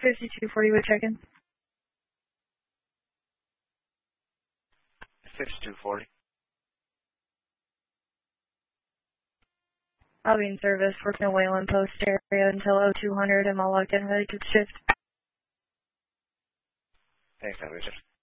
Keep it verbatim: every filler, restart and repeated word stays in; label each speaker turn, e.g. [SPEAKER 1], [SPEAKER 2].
[SPEAKER 1] fifty-two forty with check-in.
[SPEAKER 2] fifty-two forty.
[SPEAKER 1] I'll be in service, working at Wayland Post area until oh two hundred, and I'll lock in ready to shift.
[SPEAKER 2] Thanks, have a good shift.